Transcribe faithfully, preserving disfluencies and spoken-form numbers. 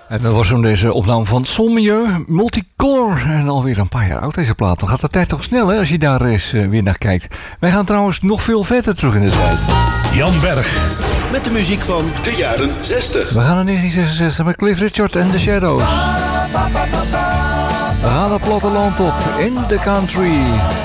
En dat was hem deze opname van Sommieu, Multicolor. En alweer een paar jaar oud deze plaat. Dan gaat de tijd toch snel hè, als je daar eens uh, weer naar kijkt. Wij gaan trouwens nog veel verder terug in de tijd. Jan Berg. Met de muziek van de jaren zestig. We gaan naar negentien zesenzestig met Cliff Richard en The Shadows. We gaan het platteland op, in the country.